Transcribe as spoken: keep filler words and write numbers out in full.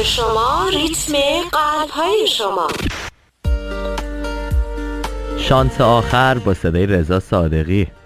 رادیو شما، ریتم قلب‌های شما. شانس آخر با صدای رضا صادقی.